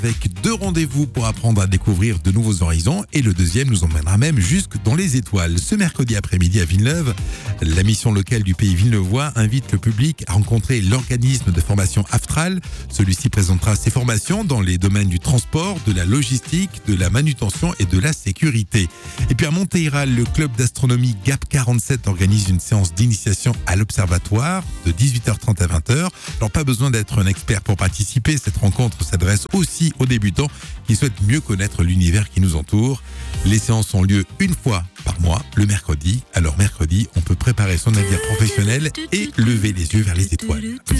avec 2 rendez-vous pour apprendre à découvrir de nouveaux horizons et le deuxième nous emmènera même jusque dans les étoiles. Ce mercredi après-midi à Villeneuve, la mission locale du Pays Villeneuvois invite le public à rencontrer l'organisme de formation Aftral. Celui-ci présentera ses formations dans les domaines du transport, de la logistique, de la manutention et de la sécurité. Et puis à Montéiral, le club d'astronomie GAP 47 organise une séance d'initiation à l'observatoire de 18h30 à 20h. Alors pas besoin d'être un expert pour participer, cette rencontre s'adresse aussi aux débutants qui souhaitent mieux connaître l'univers qui nous entoure. Les séances ont lieu une fois par mois, le mercredi. Alors mercredi, on peut préparer son avenir professionnel et lever les yeux vers les étoiles.